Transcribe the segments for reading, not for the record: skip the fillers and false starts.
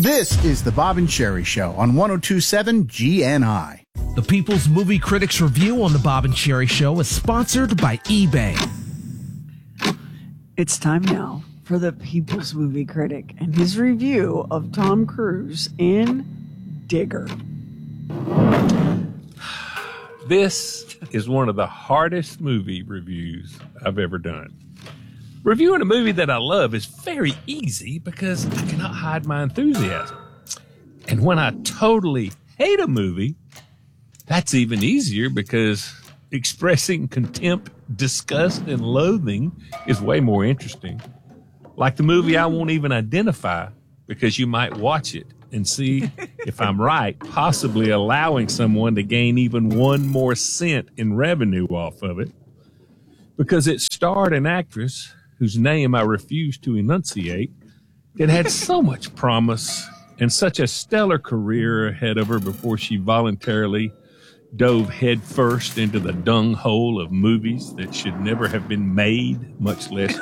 This is the Bob and Sherry Show on 102.7 GNI. The People's Movie Critics Review on the Bob and Sherry Show is sponsored by eBay. It's time now for the People's Movie Critic and his review of Tom Cruise in Digger. This is one of the hardest movie reviews I've ever done. Reviewing a movie that I love is very easy because I cannot hide my enthusiasm. And when I totally hate a movie, that's even easier because expressing contempt, disgust, and loathing is way more interesting. Like the movie I won't even identify because you might watch it and see if I'm right, possibly allowing someone to gain even one more cent in revenue off of it because it starred an actress whose name I refuse to enunciate, that had so much promise and such a stellar career ahead of her before she voluntarily dove headfirst into the dung hole of movies that should never have been made, much less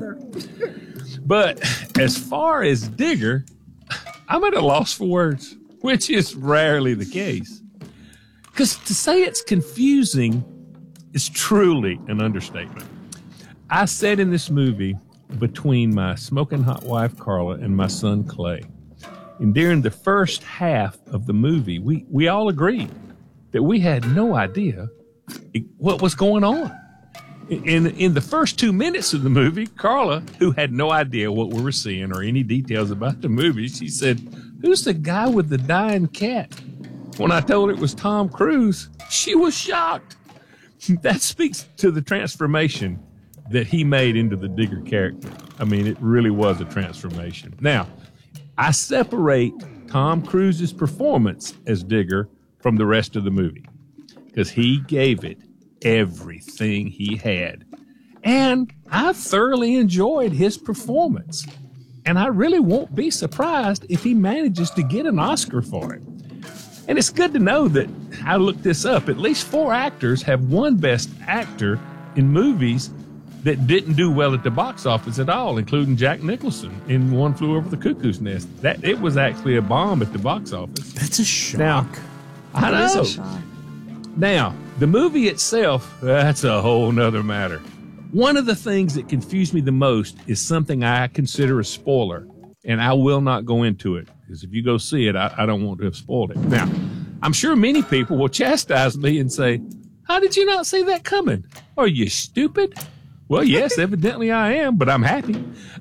viewed. But as far as Digger, I'm at a loss for words, which is rarely the case. Because to say it's confusing is truly an understatement. I sat in this movie between my smoking hot wife, Carla, and my son, Clay. And during the first half of the movie, we all agreed that we had no idea what was going on. In the first 2 minutes of the movie, Carla, who had no idea what we were seeing or any details about the movie, she said, "Who's the guy with the dying cat?" When I told her it was Tom Cruise, she was shocked. That speaks to the transformation that he made into the Digger character. I mean, it really was a transformation. Now, I separate Tom Cruise's performance as Digger from the rest of the movie because he gave it everything he had. And I thoroughly enjoyed his performance. And I really won't be surprised if he manages to get an Oscar for it. And it's good to know that I looked this up. At least 4 actors have won Best Actor in movies that didn't do well at the box office at all, including Jack Nicholson in One Flew Over the Cuckoo's Nest. That it was actually a bomb at the box office. That's a shock. Now, I know. It is a shock. Now, the movie itself, that's a whole nother matter. One of the things that confused me the most is something I consider a spoiler, and I will not go into it, because if you go see it, I don't want to have spoiled it. Now, I'm sure many people will chastise me and say, "How did you not see that coming? Are you stupid?" Well, yes, evidently I am, but I'm happy.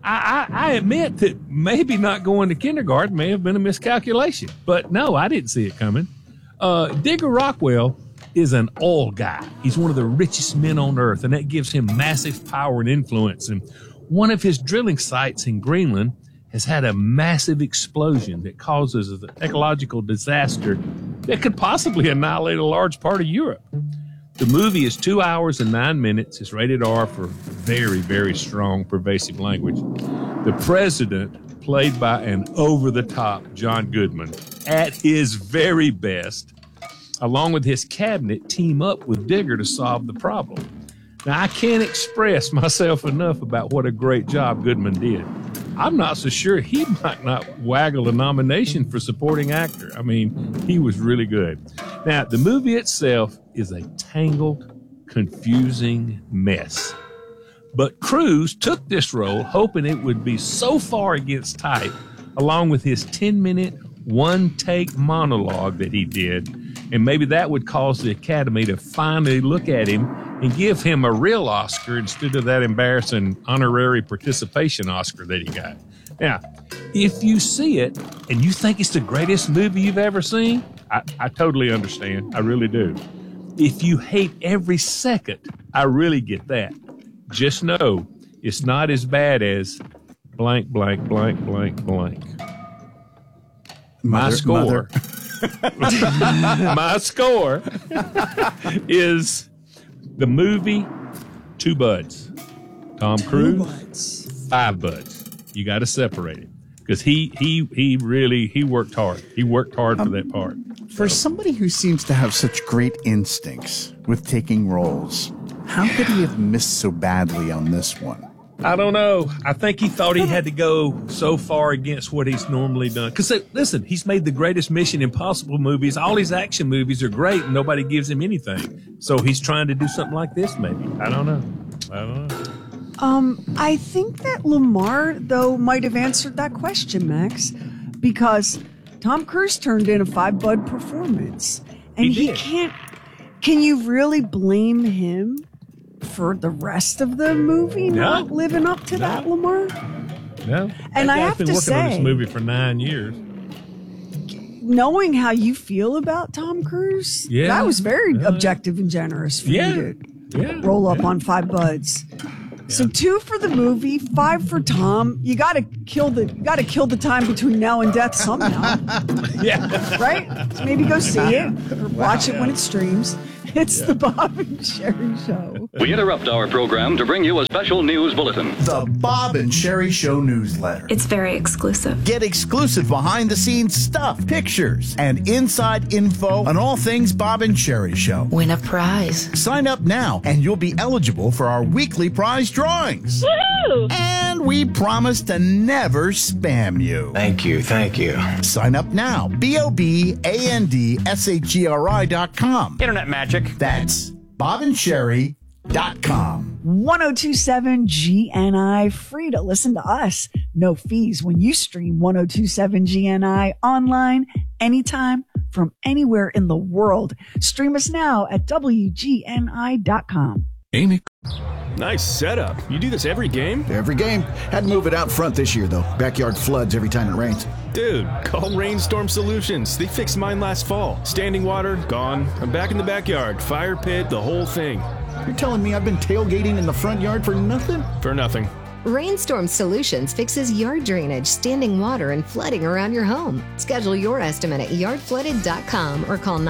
I admit that maybe not going to kindergarten may have been a miscalculation, but no, I didn't see it coming. Digger Rockwell is an oil guy. He's one of the richest men on earth, and that gives him massive power and influence. And one of his drilling sites in Greenland has had a massive explosion that causes an ecological disaster that could possibly annihilate a large part of Europe. The movie is 2 hours and 9 minutes. It's rated R for very, very strong, pervasive language. The president, played by an over-the-top John Goodman, at his very best, along with his cabinet, team up with Digger to solve the problem. Now, I can't express myself enough about what a great job Goodman did. I'm not so sure he might not waggle a nomination for supporting actor. I mean, he was really good. Now, the movie itself is a tangled, confusing mess. But Cruise took this role hoping it would be so far against type, along with his 10-minute, one-take monologue that he did, and maybe that would cause the Academy to finally look at him and give him a real Oscar instead of that embarrassing honorary participation Oscar that he got. Now, if you see it and you think it's the greatest movie you've ever seen, I totally understand. I really do. If you hate every second, I really get that. Just know it's not as bad as blank, blank, blank, blank, blank. My score is the movie 2 buds. Tom Cruise, 5 buds. You got to separate it because he really worked hard. He worked hard for that part. For somebody who seems to have such great instincts with taking roles, how could he have missed so badly on this one? I don't know. I think he thought he had to go so far against what he's normally done. Because, listen, he's made the greatest Mission Impossible movies. All his action movies are great, and nobody gives him anything. So he's trying to do something like this, maybe. I don't know. I think that Lamar, though, might have answered that question, Max, because Tom Cruise turned in a 5-bud performance. And he can't... Can you really blame him for the rest of the movie not living up to that, Lamar? No. And I have to say... I've been working on this movie for 9 years. Knowing how you feel about Tom Cruise, that was very objective and generous for you to roll up on 5 buds. So 2 for the movie, 5 for Tom. You got to kill the time between now and death somehow. Right? So maybe go see it or watch it when it streams. It's the Bob and Sherry Show. We interrupt our program to bring you a special news bulletin. The Bob and Sherry Show newsletter. It's very exclusive. Get exclusive behind-the-scenes stuff, pictures, and inside info on all things Bob and Sherry Show. Win a prize. Sign up now, and you'll be eligible for our weekly prize drawings. Woohoo! And we promise to never spam you. Thank you. Sign up now. BOBANDSHERI.com. Internet magic. That's BobandSherry.com. 1027 GNI, free to listen to us. No fees when you stream 1027 GNI online, anytime, from anywhere in the world. Stream us now at WGNI.com. Amy. Nice setup. You do this every game? Every game. Had to move it out front this year, though. Backyard floods every time it rains. Dude, call Rainstorm Solutions. They fixed mine last fall. Standing water, gone. I'm back in the backyard. Fire pit, the whole thing. You're telling me I've been tailgating in the front yard for nothing? For nothing. Rainstorm Solutions fixes yard drainage, standing water, and flooding around your home. Schedule your estimate at yardflooded.com or call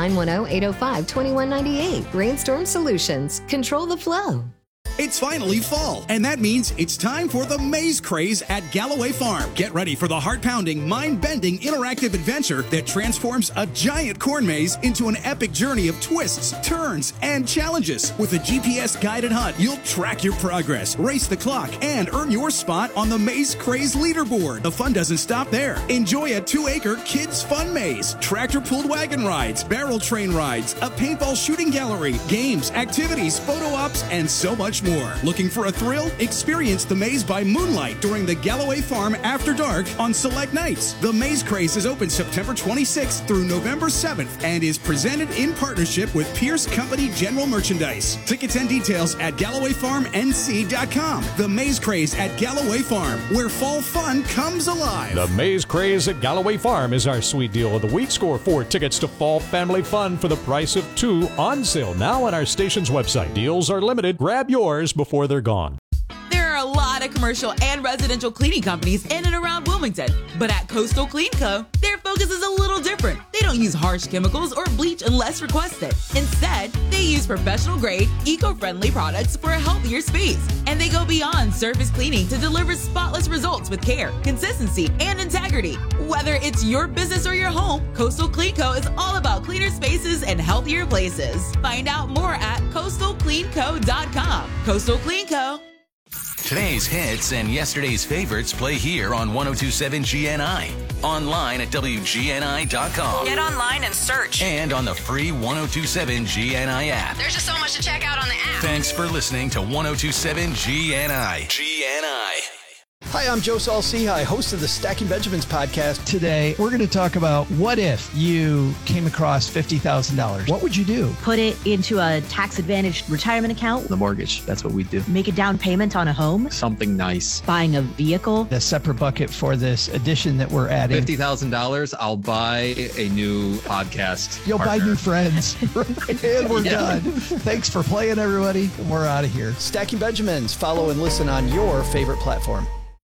910-805-2198. Rainstorm Solutions. Control the flow. It's finally fall, and that means it's time for the Maze Craze at Galloway Farm. Get ready for the heart-pounding, mind-bending, interactive adventure that transforms a giant corn maze into an epic journey of twists, turns, and challenges. With a GPS-guided hunt, you'll track your progress, race the clock, and earn your spot on the Maze Craze leaderboard. The fun doesn't stop there. Enjoy a 2-acre kids' fun maze, tractor-pulled wagon rides, barrel train rides, a paintball shooting gallery, games, activities, photo ops, and so much more. Looking for a thrill? Experience the maze by moonlight during the Galloway Farm After Dark on select nights. The Maze Craze is open September 26th through November 7th and is presented in partnership with Pierce Company General Merchandise. Tickets and details at GallowayFarmNC.com. The Maze Craze at Galloway Farm, where fall fun comes alive. The Maze Craze at Galloway Farm is our sweet deal of the week. Score 4 tickets to fall family fun for the price of 2 on sale now on our station's website. Deals are limited. Grab yours before they're gone. There are a lot of commercial and residential cleaning companies in and around Wilmington, but at Coastal Clean Co., their focus is a little different. They don't use harsh chemicals or bleach unless requested. Instead, they use professional-grade, eco-friendly products for a healthier space, and they go beyond surface cleaning to deliver spotless results with care, consistency, and integrity. Whether it's your business or your home, Coastal Clean Co. is all about cleaner spaces and healthier places. Find out more at coastalcleanco.com. Coastal Clean Co. Today's hits and yesterday's favorites play here on 1027 GNI. Online at WGNI.com. Get online and search. And on the free 1027 GNI app. There's just so much to check out on the app. Thanks for listening to 1027 GNI. GNI. Hi, I'm Joe Saul-Sehy, host of the Stacking Benjamins podcast. Today, we're going to talk about what if you came across $50,000. What would you do? Put it into a tax-advantaged retirement account. The mortgage, that's what we do. Make a down payment on a home. Something nice. Buying a vehicle. A separate bucket for this addition that we're adding. $50,000, I'll buy a new podcast You'll partner. buy new friends. And we're done. Thanks for playing, everybody. We're out of here. Stacking Benjamins. Follow and listen on your favorite platform.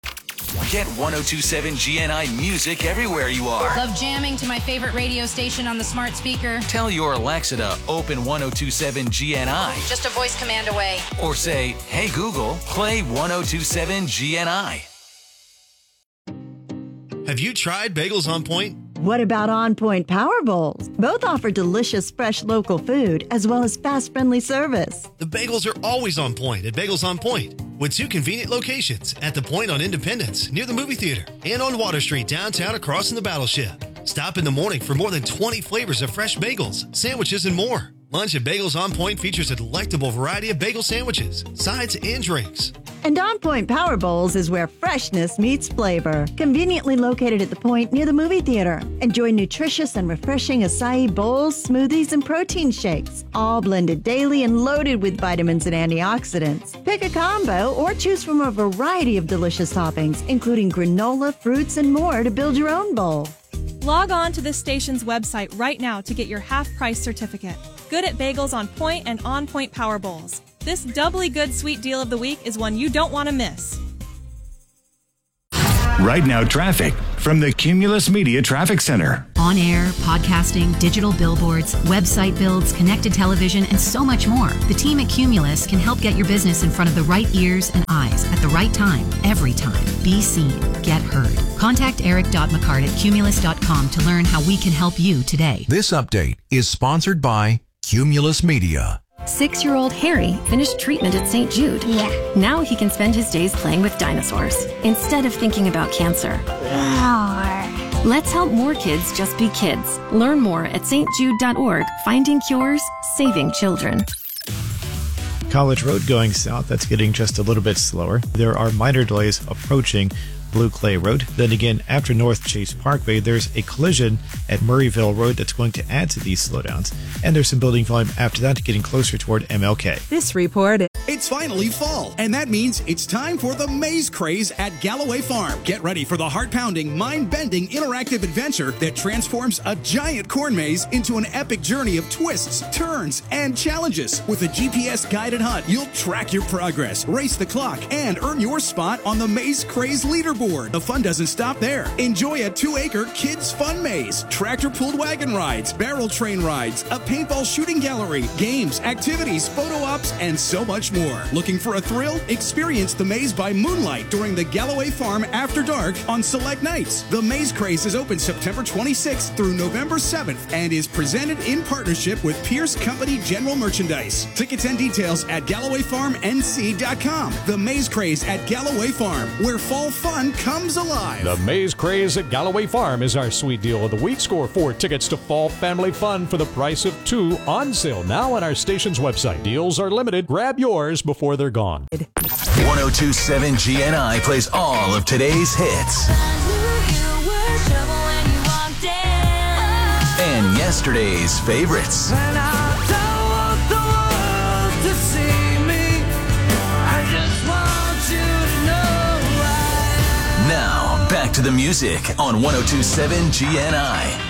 Get 1027 GNI music everywhere you are. Love jamming to my favorite radio station on the smart speaker. Tell your Alexa to open 1027 GNI. Just a voice command away. Or say, hey Google, play 1027 GNI. Have you tried Bagels on Point? What about On Point Power Bowls? Both offer delicious, fresh local food as well as fast, friendly service. The bagels are always on point at Bagels on Point. with 2 convenient locations at The Point on Independence, near the movie theater, and on Water Street downtown across from the Battleship. Stop in the morning for more than 20 flavors of fresh bagels, sandwiches, and more. Lunch at Bagels On Point features a delectable variety of bagel sandwiches, sides, and drinks. And On Point Power Bowls is where freshness meets flavor. Conveniently located at The Point near the movie theater. Enjoy nutritious and refreshing acai bowls, smoothies, and protein shakes, all blended daily and loaded with vitamins and antioxidants. Pick a combo or choose from a variety of delicious toppings, including granola, fruits, and more to build your own bowl. Log on to this station's website right now to get your half-price certificate. Good at Bagels On Point and On Point Power Bowls. This doubly good sweet deal of the week is one you don't want to miss. Right Now Traffic from the Cumulus Media Traffic Center. On air, podcasting, digital billboards, website builds, connected television, and so much more. The team at Cumulus can help get your business in front of the right ears and eyes at the right time, every time. Be seen, get heard. Contact eric.mccart at cumulus.com to learn how we can help you today. This update is sponsored by Cumulus Media. 6-year-old Harry finished treatment at St. Jude. Yeah. Now he can spend his days playing with dinosaurs instead of thinking about cancer. Let's help more kids just be kids. Learn more at stjude.org. Finding cures, saving children. College Road going south, that's getting just a little bit slower. There are minor delays approaching Blue Clay Road. Then again, after North Chase Parkway, there's a collision at Murrayville Road that's going to add to these slowdowns. And there's some building volume after that, getting closer toward MLK. This report. It's finally fall, and that means it's time for the Maze Craze at Galloway Farm. Get ready for the heart-pounding, mind-bending, interactive adventure that transforms a giant corn maze into an epic journey of twists, turns, and challenges. With a GPS-guided hunt, you'll track your progress, race the clock, and earn your spot on the Maze Craze leaderboard. The fun doesn't stop there. Enjoy a 2-acre kids' fun maze, tractor-pulled wagon rides, barrel train rides, a paintball shooting gallery, games, activities, photo ops, and so much more. Looking for a thrill? Experience the maze by moonlight during the Galloway Farm After Dark on select nights. The Maze Craze is open September 26th through November 7th and is presented in partnership with Pierce Company General Merchandise. Tickets and details at GallowayFarmNC.com. The Maze Craze at Galloway Farm, where fall fun comes alive. The Maze Craze at Galloway Farm is our sweet deal of the week. Score 4 tickets to Fall Family Fun for the price of 2 on sale now on our station's website. Deals are limited. Grab yours before they're gone. 1027 GNI plays all of today's hits and yesterday's favorites. Now, back to the music on 1027 GNI.